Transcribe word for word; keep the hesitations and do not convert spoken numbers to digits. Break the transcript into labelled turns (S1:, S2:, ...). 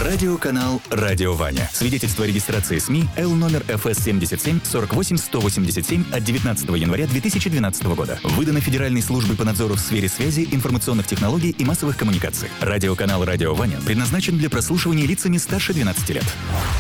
S1: Радиоканал «Радио Ваня». Свидетельство о регистрации СМИ Л номер эф эс семьдесят семь сорок восемь сто восемьдесят семь от девятнадцатого января две тысячи двенадцатого года. Выдано Федеральной службой по надзору в сфере связи, информационных технологий и массовых коммуникаций. Радиоканал «Радио Ваня» предназначен для прослушивания лицами старше двенадцати лет.